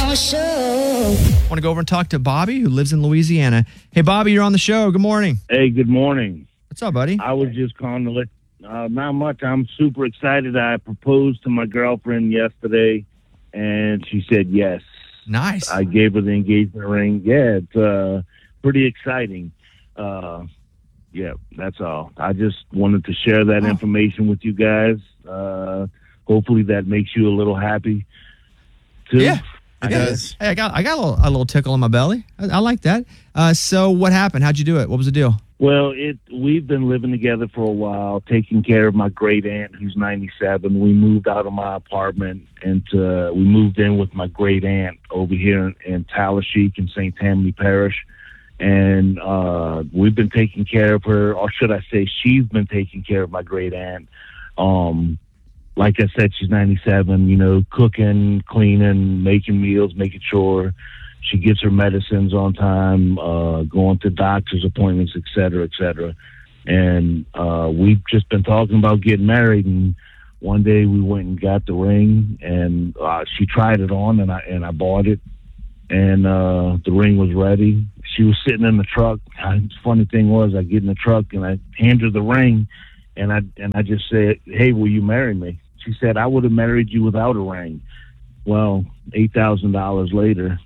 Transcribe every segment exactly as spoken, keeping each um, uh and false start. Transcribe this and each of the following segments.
Bone Show. I want to go over and talk to Bobby, who lives in Louisiana. Hey, Bobby, you're on the show. Good morning. Hey, good morning. What's up, buddy? I was just calling to let, uh, not much. I'm super excited. I proposed to my girlfriend yesterday, and she said yes. Nice. I gave her the engagement ring. Yeah, it's uh, pretty exciting. Uh, yeah, that's all. I just wanted to share that oh. information with you guys. Uh, hopefully that makes you a little happy, too. Yeah. It yeah. does. Hey, I got I got a little, a little tickle in my belly. I, I like that. Uh, so what happened? How'd you do it? What was the deal? Well, it we've been living together for a while, taking care of my great aunt who's ninety-seven. We moved out of my apartment and uh, we moved in with my great aunt over here in, in Tallahassee in Saint Tammany Parish. And uh, we've been taking care of her, or should I say she's been taking care of my great aunt. Um, like I said, she's ninety-seven, you know, cooking, cleaning, making meals, making sure she gets her medicines on time, uh, going to doctor's appointments, et cetera, et cetera. And uh, we've just been talking about getting married. And one day we went and got the ring, and uh, she tried it on, and I and I bought it. And uh, the ring was ready. She was sitting in the truck. The funny thing was, I get in the truck and I hand her the ring, and I and I just said, "Hey, will you marry me?" She said, "I would have married you without a ring." Well, eight thousand dollars later.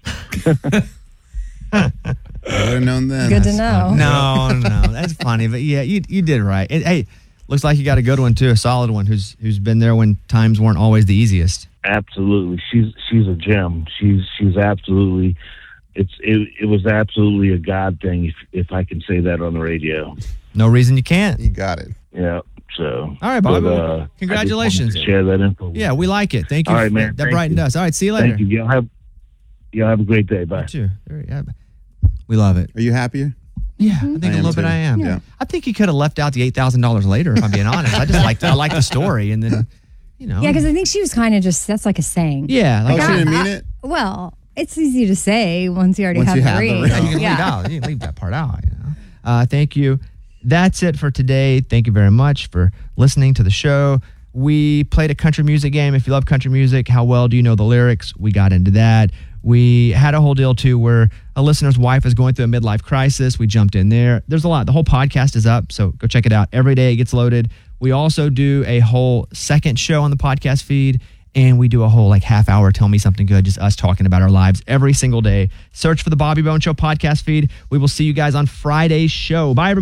I would have known then. Good to know. No, no, that's funny. But yeah, you you did right. It, hey, looks like you got a good one too, a solid one who's who's been there when times weren't always the easiest. Absolutely, she's she's a gem. She's she's absolutely. It's it, it was absolutely a God thing, if if I can say that on the radio. No reason you can't. You got it. Yeah. So. All right, Bobby. But, uh, congratulations. I just wanted to share that info. Yeah, we like it. Thank you. All right, man. That Thank brightened you. us. All right, see you later. Thank you. Y'all have y'all have a great day. Bye. You too. There, yeah. We love it. Are you happier? Yeah, I think I a am little bit too. I am. Yeah. I think he could have left out the eight thousand dollars later, if I'm being honest. I just like I like the story, and then, you know. Yeah, because I think she was kind of just, that's like a saying. Yeah. Oh, Like, she I- didn't mean I- it? Well, it's easy to say once you already Once have, you the have the ring. ring. yeah, you can leave out. You can leave that part out. You know. Uh, thank you. That's it for today. Thank you very much for listening to the show. We played a country music game. If you love country music, how well do you know the lyrics? We got into that. We had a whole deal too where a listener's wife is going through a midlife crisis. We jumped in there. There's a lot. The whole podcast is up, so go check it out. Every day it gets loaded. We also do a whole second show on the podcast feed, and we do a whole like half hour Tell Me Something Good, just us talking about our lives every single day. Search for the Bobby Bone Show podcast feed. We will see you guys on Friday's show. Bye, everybody.